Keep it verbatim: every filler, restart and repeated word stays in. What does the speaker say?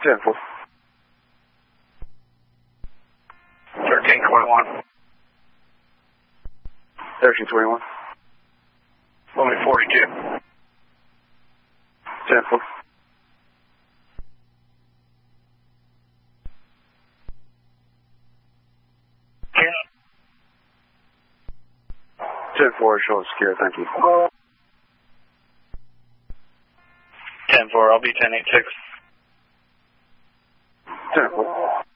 ten four. thirteen twenty-one. thirteen twenty-one. Only forty-two. ten four. ten. ten four, showing secure, thank you. ten four, I'll be ten eight six. ten four.